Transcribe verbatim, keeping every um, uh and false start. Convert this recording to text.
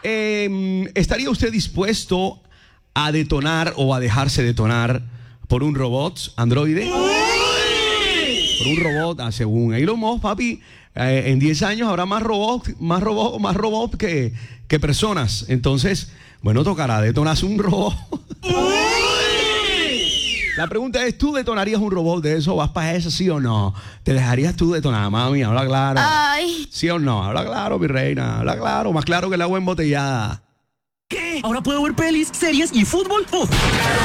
Eh, ¿Estaría usted dispuesto a detonar o a dejarse detonar por un robot androide? Por un robot, ah, según Elon Musk, papi, eh, en diez años habrá más robots, más robots, más robots que, que personas. Entonces, bueno, tocará detonarse un robot. La pregunta es, ¿tú detonarías un robot de eso? ¿Vas para eso, sí o no? ¿Te dejarías tú detonar, mami? Habla claro. Ay. ¿Sí o no? Habla claro, mi reina. Habla claro, más claro que el agua embotellada. ¿Qué? ¿Ahora puedo ver pelis, series y fútbol? ¡Uf!